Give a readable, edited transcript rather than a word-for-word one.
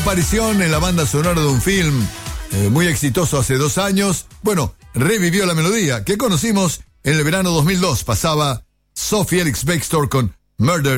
aparición en la banda sonora de un film muy exitoso hace 2 años, bueno, revivió la melodía que conocimos en el verano 2002. Pasaba Sophie Ellis-Bextor con Murder